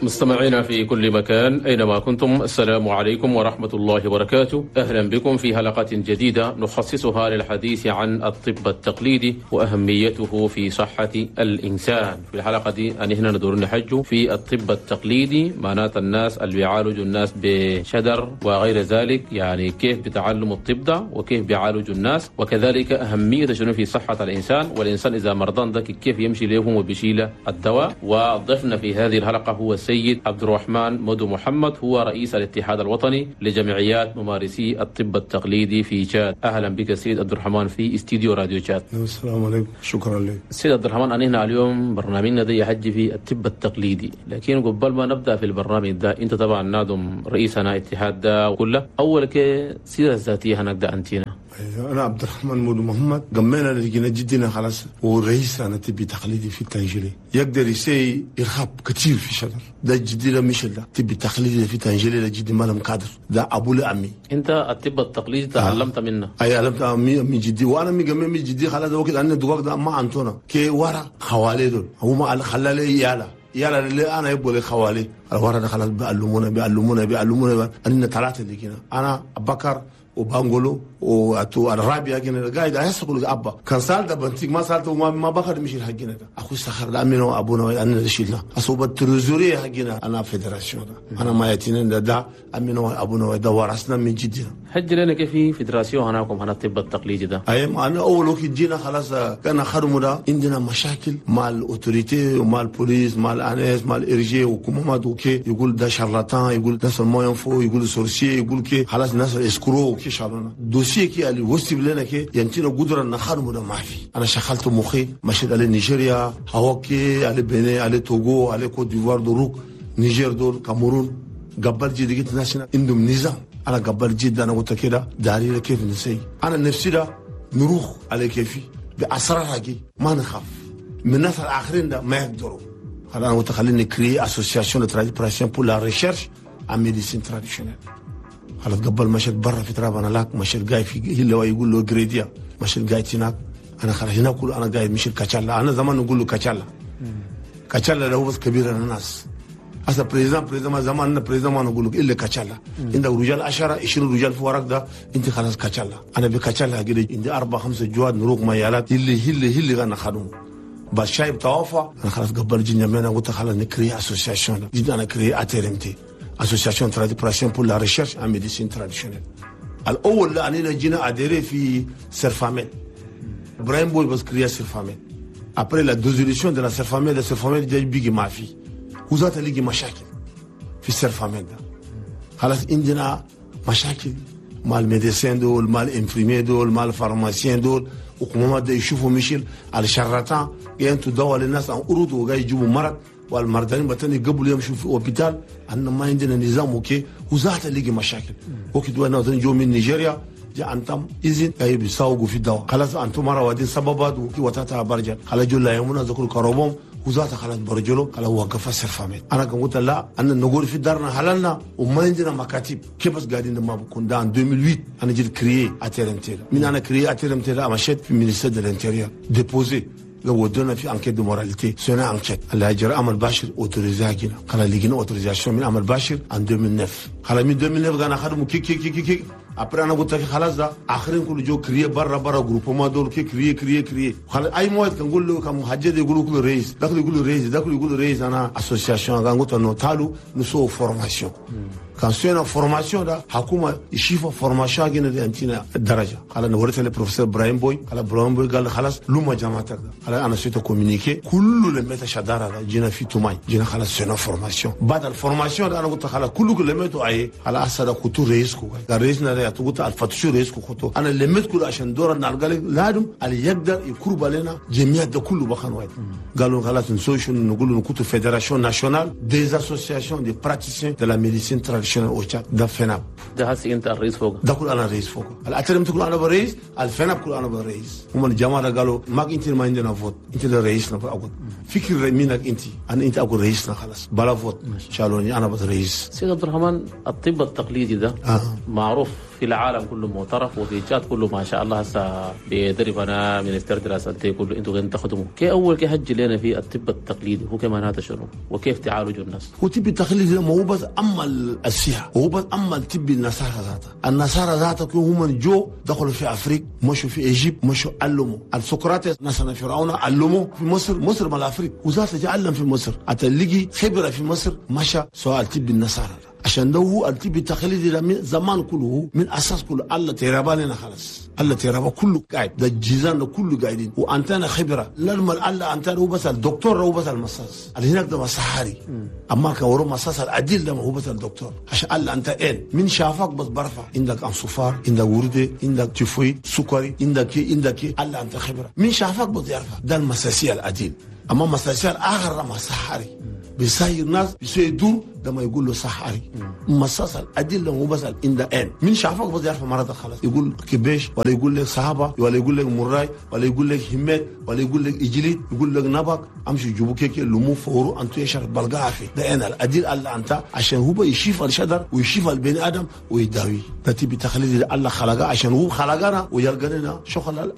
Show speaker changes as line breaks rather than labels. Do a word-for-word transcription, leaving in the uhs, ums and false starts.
مستمعينا في كل مكان أينما كنتم، السلام عليكم ورحمة الله وبركاته. أهلا بكم في حلقة جديدة نخصصها للحديث عن الطب التقليدي وأهميته في صحة الإنسان. في الحلقة دي أنهنا ندور نحج في الطب التقليدي، معنات الناس اللي بيعالجوا الناس بشدر وغير ذلك، يعني كيف بتعلموا الطب ده وكيف بيعالجوا الناس، وكذلك أهمية شنو في صحة الإنسان، والإنسان إذا مرضان ده كيف يمشي لهم وبيشيل الدواء. وضيفنا في هذه الحلقة هو السيد عبد الرحمن مودو محمد، هو رئيس الاتحاد الوطني لجمعيات ممارسي الطب التقليدي في تشاد. اهلا بك سيد عبد الرحمن في استديو راديو تشاد.
السلام عليكم، شكرا لك
سيد عبد الرحمن. أنا اليوم برنامجنا ده يحج في الطب التقليدي، لكن قبل ما نبدا في البرنامج ده انت طبعا نادم رئيسنا اتحاد ده كله، اول كده سيره ذاتيه هنبدا انتينا.
انا عبد الرحمن مودو محمد، قمينا لقينا جدنا خلاص ورئيس انا تبي تقليدي في التنجيلي، يقدر يسي يرخب كثير في شدر ده جدي مش ده تبي تقليدي في تنجيلي لجدي مالم قادر ده ابو لامي.
انت الطب التقليدي تعلمت آه. منه؟
اي علمت امي من جدي، وانا مي قمي من جدي خلاص وقت انا دوق ده ما انتونا كي ورا خوالي دول هما خلالي يالا يالا اللي انا يبغى لي خوالي الورا ده خلاص بيعلمونا بيعلمونا بيعلمونا انا ثلاثه اللي كنا انا بكر وبانغولو واتو الرابيا كنا قاعد احسب ابا كان سال ده بنتي ما سالت ما بكر مش الحقنا ده اخو سخر ده امينو ابونا انا شيلنا اصوب التريزوري حقنا انا فيدراسيون ده انا ما يتينن ده, ده امينو ابونا ده ورثنا من جدنا.
حج لنا كيف في فيدراسيون هناكم هنا الطب التقليدي ده؟
اي انا اول وقت جينا خلاص كان خرمو ده عندنا مشاكل مع الاوتوريتي ومع البوليس مع الانس مع الارجي وكمامات وكي يقول ده شارلاتان، يقول ده سمو ينفو، يقول سورسي، يقول كي خلاص الناس اسكرو كي شالونا دوسي كي اللي وصف لنا كي ينتينا قدره نخرمو ده ما في. انا شغلت مخي مشيت على نيجيريا، هاوكي، على بني، على توغو، على كوت ديفوار، دروك نيجر دول كاميرون، قبل جي دقيت ناسنا عندهم نظام. انا قبل جدا انا قلت كده داري كيف نسي انا نفسي ده نروح على كيفي باسرارها كي ما نخاف من الناس الاخرين ده ما يقدروا. انا قلت خليني كري اسوسياسيون دو تراديسيون بور لا ريشيرش ان ميديسين تراديشنال. خلاص قبل مشيت برا في تراب انا لاك مشيت جاي في اللي هو يقول له جريديا مشيت جاي هناك انا خلاص هنا كله انا جاي مشيت كاتشالا. انا زمان نقول له كاتشالا كاتشالا ده هو بس كبير الناس. أصلا بريزان بريزان ما زمان بريزان ما نقول لك إلا كاتشالا. عندك رجال عشرة عشرين رجال في ورق ده أنت خلاص كاتشالا. أنا بكاتشالا كده عندي أربعة خمسة جواد نروح ميالات اللي اللي اللي أنا خدهم. بس شايب توافى أنا خلاص قبل جينا أنا قلت خلاص نكري أسوسياسيون جدا أنا كري أتيرمتي أسوسياسيون تراديسيون بور لا ريشيرش أن ميديسين تراديشنال. الأول لا أنا جينا أديري في سيرفاميل إبراهيم بوي بس كريا سيرفاميل. après la dissolution de la سيرفاميل la سيرفاميل جاي بيجي ما في وزات اللي مشاكل في السيرفاميل ده. خلاص عندنا مشاكل مع الميديسين دول مع الانفريمي دول مع الفارماسيين دول وكمامات ده يشوفوا ميشيل على شرطان جايين تدوا للناس عن قروض وجاي يجيبوا مرض والمرضين بتاني قبل يمشوا في الهوبيتال. عندنا ما عندنا نظام اوكي وزات اللي مشاكل وكي دول ناس جو من نيجيريا جاء أنتم إذن أي بيساوقوا في الدواء. خلاص أنتم مرة وادين سببات وكي وتاتا برجل خلاص جل يومنا ذكر كروبهم وزات خلاص برجلو خلاص وقف السرفامين. أنا كم قلت لا أنا نقول في دارنا حلالنا وما عندنا مكاتب كيف بس قاعدين ما بكون ده ألفين وثمانية أنا جيت كريي أتيرمتير من أنا كريي أتيرمتير مشيت في مينيستير دو الانتيريور ديبوزي ودونا في انكيت دو موراليتي سنة انكيت اللي هجر امل باشر اوتوريزا كده خلاص لقينا اوتوريزاسيون من امل باشر ان ألفين وتسعة خلاص من ألفين وتسعة انا خدموا كي كي كي كي ابري انا قلت لك خلاص ده اخرين كله جو كريه برا برا جروب ما دول كي كريه كريه كريه خلاص اي مواد كان نقول له كمحجد يقولوا كله رئيس داخل يقولوا رئيس داخل يقولوا رئيس انا اسوسياسيون كان قلت انه تعالوا نسوي فورماسيون كان سوينا فورماسيون ده حكومه يشوفوا فورماسيون كده انتنا الدرجه خلاص نورث البروفيسور ابراهيم بوي خلاص ابراهيم بوي قال خلاص لما جامعتك خلاص انا سويت كومينيكي كله لما شداره جينا في توماي جينا خلاص سوينا فورماسيون بعد الفورماسيون ده انا قلت خلاص كله لميتوا اي على اسد كنتوا رئيسكم قال رئيسنا ده قلت الفتشو رئيسكم خطو انا لميت كله عشان دور نلقى لازم اللي يقدر يقرب علينا جميع ده كله بخان واحد قالوا خلاص نسوي شنو نقولوا نكتب فيدراسيون ناسيونال دي اسوسياسيون دي براتيسيان دو لا ميديسين تراديشنال اوتشا ده فناب ده
هسه انت الرئيس فوق
ده كل انا رئيس فوق الاترم تقول انا برئيس الفناب كل انا برئيس هم الجماعه قالوا ما انت ما عندنا فوت انت الرئيس اقول فكر مينك انت انا انت اقول رئيسنا خلاص بلا فوت شالوني انا بس رئيس.
سيد عبد الرحمن الطب التقليدي ده آه. معروف في العالم كله معترف وفي الجات كله ما شاء الله. هسه بيدربنا مينستر دراسات كله انتوا قاعدين تخدموا. كي اول كي هج لنا في الطب التقليدي هو كمان هذا شنو وكيف تعالجوا الناس؟
هو الطب التقليدي ما هو بس اما السياحه، هو بس اما الطب النصارى ذاته. النصارى ذاته هم جو دخلوا في افريقيا، مشوا في ايجيبت، مشوا علموا السقراطس مثلا فرعون علموا في مصر، مصر مال افريقيا، وذاته تعلم في مصر، اتلقي خبره في مصر مشى سواء الطب النصارى عشان ده هو الطب التقليدي ده من زمان كله، من اساس كله الله تيرابا لنا خلاص، الله تيرابا كله قاعد، ده الجيزان ده كله قاعدين، وانتنا خبره لما الله انتنا هو بس الدكتور، هو بس المصاص اللي هناك ده مسحاري، اما كان ورا مصاص العديل ده هو بس الدكتور، عشان الله انت اين من شافك بس برفع، عندك انصفار، عندك ورده، عندك تيفويد، سكري، عندك عندك الله انت خبره، من شافك بس يرفع، ده المساسيه العديل. اما مساسيه الاخر مسحاري بيساير ناس بيسوي دور ده ما يقول له صحاري مصاص الادله هو بس ان ذا ان من شافك بس يعرف مرض خلاص، يقول كبيش ولا يقول لك صحابه ولا يقول لك مراي ولا يقول لك همات ولا يقول لك اجليد، يقول لك نبك امشي جيبوا كيك لمو فورو انت يشرب بلغافي، ده انا الادله الله انت عشان هو يشيف الشجر ويشيف البني ادم ويداوي. ده تبي تخليد الله خلقه عشان هو خلقنا ويلقى لنا شغل